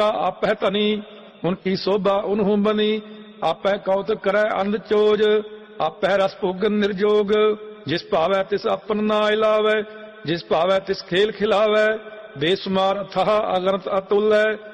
आपै धनी उनकी शोभा उन्हूं बनी। आपै कौतुक करै अंध चोज आपै रस भोगन निर्जोग। जिस भावै तिस अपन नाय लावै जिस भावै तिस खेल खिलावै। बेसुमार अथाह अगणत अतुल है